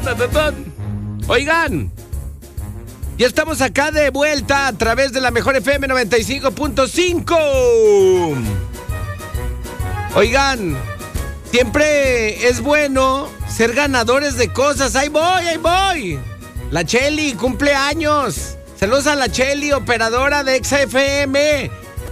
Oigan, ya estamos acá de vuelta a través de la mejor FM 95.5. Oigan, siempre es bueno ser ganadores de cosas. Ahí voy. La Cheli, cumpleaños. Saludos a la Cheli, operadora de Exa FM.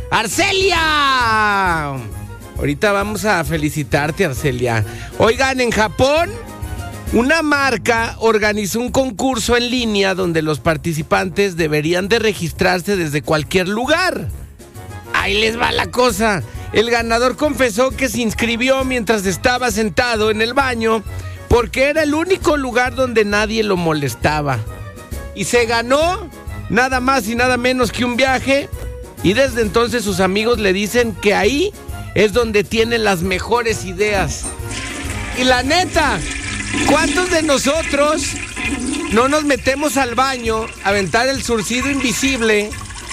¡Arcelia! Ahorita vamos a felicitarte, Arcelia. Oigan, en Japón, una marca organizó un concurso en línea donde los participantes deberían de registrarse desde cualquier lugar. Ahí les va la cosa. El ganador confesó que se inscribió mientras estaba sentado en el baño porque era el único lugar donde nadie lo molestaba. Y se ganó nada más y nada menos que un viaje. Y desde entonces sus amigos le dicen que ahí es donde tienen las mejores ideas. Y la neta, ¿cuántos de nosotros no nos metemos al baño a aventar el surcido invisible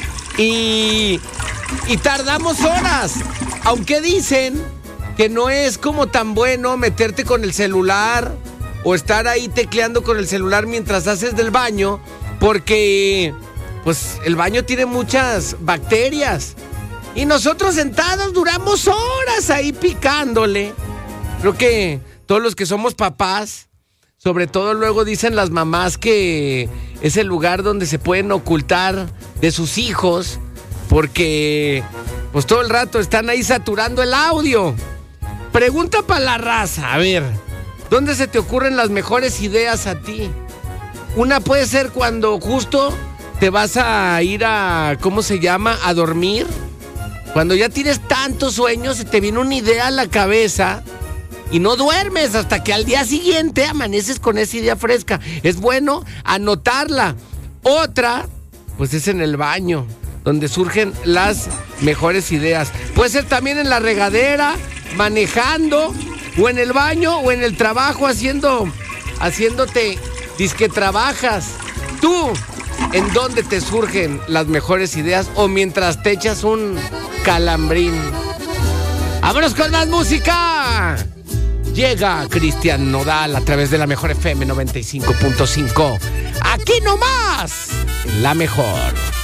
y tardamos horas? Aunque dicen que no es como tan bueno meterte con el celular o estar ahí tecleando con el celular mientras haces del baño, porque pues el baño tiene muchas bacterias. Y nosotros sentados duramos horas ahí picándole. Creo que todos los que somos papás, sobre todo luego dicen las mamás que es el lugar donde se pueden ocultar de sus hijos, porque pues todo el rato están ahí saturando el audio. Pregunta para la raza, a ver, ¿dónde se te ocurren las mejores ideas a ti? Una puede ser cuando justo te vas a ir a, ¿cómo se llama?, a dormir. Cuando ya tienes tantos sueños, se te viene una idea a la cabeza y no duermes hasta que al día siguiente amaneces con esa idea fresca. Es bueno anotarla. Otra, pues es en el baño, donde surgen las mejores ideas. Puede ser también en la regadera, manejando, o en el baño, o en el trabajo, haciéndote disque trabajas. Tú, ¿en dónde te surgen las mejores ideas? O mientras te echas un calambrín. ¡Vámonos con más música! Llega Cristian Nodal a través de la mejor FM 95.5. Aquí nomás, la mejor.